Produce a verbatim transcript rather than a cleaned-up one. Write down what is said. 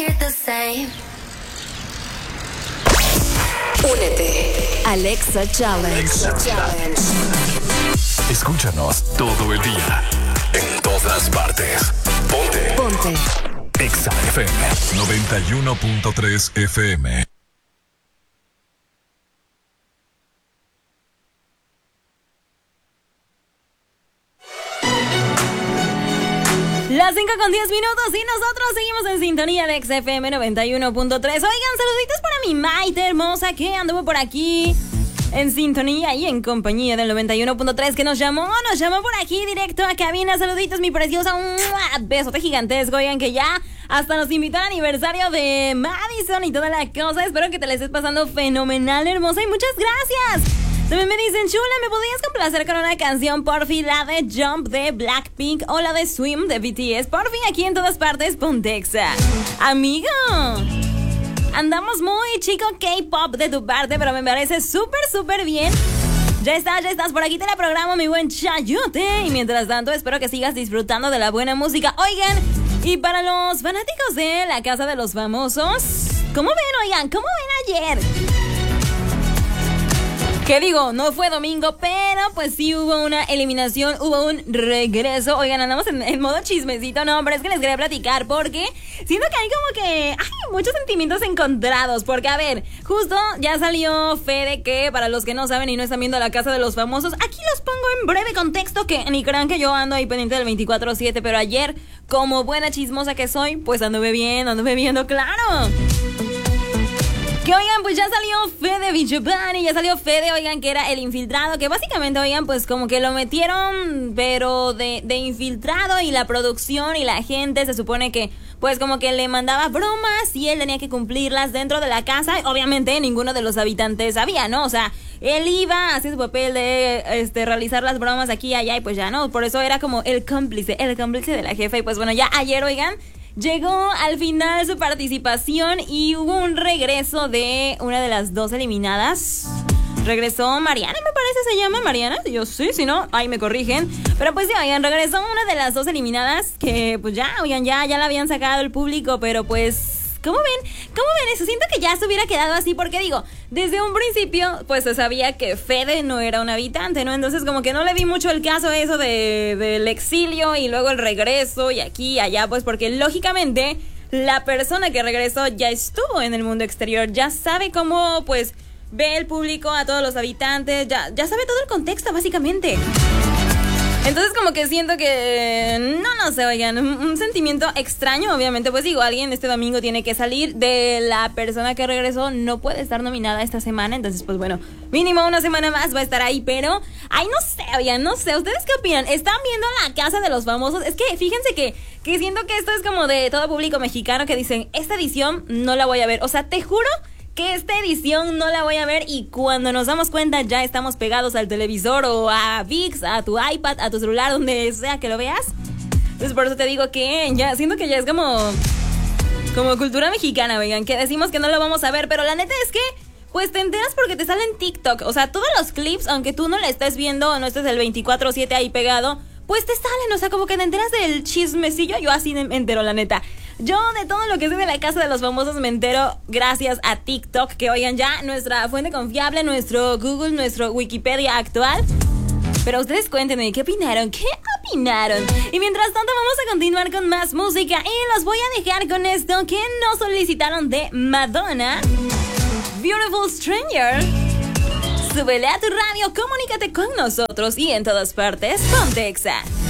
hear the same. Únete. Alexa Challenge. Alexa Challenge. Escúchanos todo el día. En todas partes. Ponte. Ponte. Exa F M noventa y uno punto tres F M. Las cinco con diez minutos y nosotros seguimos en sintonía de Exa F M noventa y uno punto tres. Oigan, saluditos para mi Maite hermosa que anduvo por aquí en sintonía y en compañía del noventa y uno punto tres, que nos llamó, nos llamó por aquí directo a cabina. Saluditos, mi preciosa, un besote gigantesco. Oigan, que ya hasta nos invitó al aniversario de Madison y toda la cosa. Espero que te la estés pasando fenomenal, hermosa, y muchas gracias. También me dicen, chula, ¿me podrías complacer con una canción, porfi? La de Jump de Blackpink o la de Swim de B T S. Porfi, aquí en todas partes, ponte Exa. Amigo, andamos muy chico K-pop de tu parte, pero me parece súper, súper bien. Ya estás, ya estás, por aquí te la programo, mi buen chayote. Y mientras tanto, espero que sigas disfrutando de la buena música. Oigan, y para los fanáticos de La Casa de los Famosos, ¿cómo ven, oigan? ¿Cómo ven ayer? ¿Qué digo? No fue domingo, pero pues sí hubo una eliminación, hubo un regreso. Oigan, andamos en, en modo chismecito, no, pero es que les quería platicar porque siento que hay como que hay muchos sentimientos encontrados. Porque, a ver, justo ya salió Fede, que para los que no saben y no están viendo La Casa de los Famosos, aquí los pongo en breve contexto, que ni crean que yo ando ahí pendiente del veinticuatro siete, pero ayer, como buena chismosa que soy, pues anduve bien, anduve viendo, claro. Que oigan, pues ya salió Fede Viggiani, ya salió Fede, oigan, que era el infiltrado, que básicamente, oigan, pues como que lo metieron, pero de, de infiltrado, y la producción y la gente se supone que, pues como que le mandaba bromas y él tenía que cumplirlas dentro de la casa. Obviamente ninguno de los habitantes sabía, ¿no? O sea, él iba, hacía su papel de este, realizar las bromas aquí y allá, y pues ya no, por eso era como el cómplice, el cómplice de la jefa. Y pues bueno, ya ayer, oigan, llegó al final su participación y hubo un regreso de una de las dos eliminadas. Regresó Mariana, me parece se llama Mariana. Yo sí, si no, ahí me corrigen. Pero pues sí, oigan, regresó una de las dos eliminadas que pues ya, oigan, ya, ya la habían sacado el público, pero pues... ¿Cómo ven? ¿Cómo ven eso? Siento que ya se hubiera quedado así porque digo, desde un principio pues se sabía que Fede no era un habitante, ¿no? Entonces como que no le vi mucho el caso a eso de, del exilio y luego el regreso y aquí y allá, pues porque lógicamente la persona que regresó ya estuvo en el mundo exterior, ya sabe cómo pues ve el público a todos los habitantes, ya, ya sabe todo el contexto básicamente. Entonces como que siento que, no, no sé, oigan, un, un sentimiento extraño, obviamente, pues digo, alguien este domingo tiene que salir, de la persona que regresó no puede estar nominada esta semana, entonces pues bueno, mínimo una semana más va a estar ahí, pero, ay, no sé, oigan, no sé, ¿ustedes qué opinan? ¿Están viendo La Casa de los Famosos? Es que fíjense que, que siento que esto es como de todo público mexicano que dicen, esta edición no la voy a ver, o sea, te juro que esta edición no la voy a ver, y cuando nos damos cuenta ya estamos pegados al televisor o a ViX, a tu iPad, a tu celular, donde sea que lo veas. Entonces por eso te digo que ya siento que ya es como como cultura mexicana, oigan, que decimos que no lo vamos a ver, pero la neta es que pues te enteras porque te sale en TikTok. O sea, todos los clips, aunque tú no la estés viendo o no estés el veinticuatro siete ahí pegado, pues te salen, o sea, como que te enteras del chismecillo. Yo así me entero, la neta. Yo de todo lo que sé de La Casa de los Famosos me entero gracias a TikTok, que oigan, ya nuestra fuente confiable, nuestro Google, nuestro Wikipedia actual. Pero ustedes cuéntenme, ¿qué opinaron? ¿Qué opinaron? Y mientras tanto vamos a continuar con más música y los voy a dejar con esto que nos solicitaron de Madonna, Beautiful Stranger. Súbele a tu radio, comunícate con nosotros y en todas partes, ponte Exa.